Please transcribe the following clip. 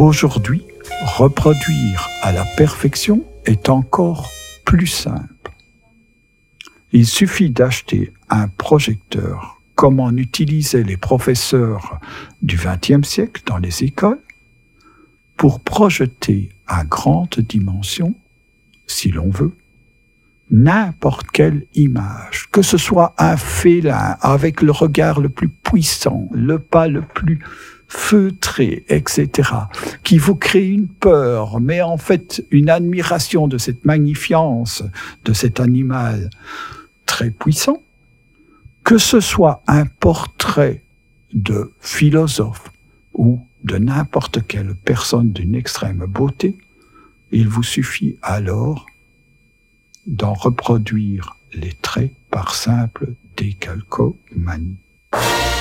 Aujourd'hui, reproduire à la perfection est encore plus simple. Il suffit d'acheter un projecteur comme en utilisaient les professeurs du XXe siècle dans les écoles pour projeter à grande dimension, si l'on veut, n'importe quelle image, que ce soit un félin avec le regard le plus puissant, le pas le plus feutré, etc., qui vous crée une peur, mais en fait une admiration de cette magnifience de cet animal très puissant, que ce soit un portrait de philosophe ou de n'importe quelle personne d'une extrême beauté, il vous suffit alors d'en reproduire les traits par simple décalcomanie.